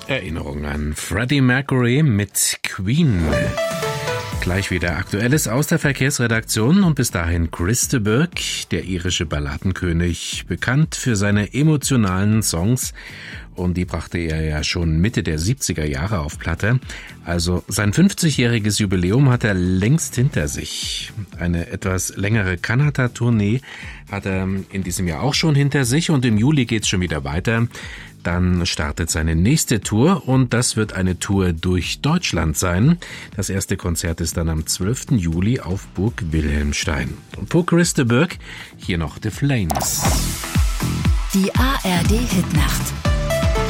Erinnerung an Freddie Mercury mit Queen. Gleich wieder Aktuelles aus der Verkehrsredaktion und bis dahin Chris de Burgh, der irische Balladenkönig, bekannt für seine emotionalen Songs, und die brachte er ja schon Mitte der 70er Jahre auf Platte. Also sein 50-jähriges Jubiläum hat er längst hinter sich. Eine etwas längere Kanada-Tournee hat er in diesem Jahr auch schon hinter sich und im Juli geht's schon wieder weiter. Dann startet seine nächste Tour und das wird eine Tour durch Deutschland sein. Das erste Konzert ist dann am 12. Juli auf Burg Wilhelmstein. Und vor Chris de Burgh hier noch The Flames. Die ARD Hitnacht.